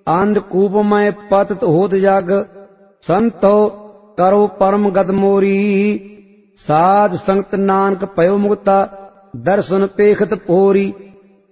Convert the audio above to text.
अंधकूप मैं पतित होत जग, संतो करो परम गत मोरी। साध संगत नानक पयो मुक्ता, दर्शन पेखत पोरी।